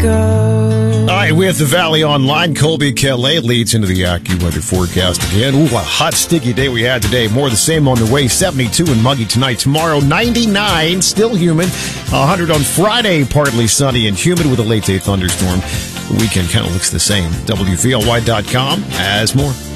go. All right, we have the Valley Online. Colby Calais leads into the AccuWeather forecast again. Ooh, a hot, sticky day we had today. More of the same on the way. 72 and muggy tonight. Tomorrow, 99, still humid. 100 on Friday, partly sunny and humid with a late-day thunderstorm. The weekend kind of looks the same. WVLY.com has more.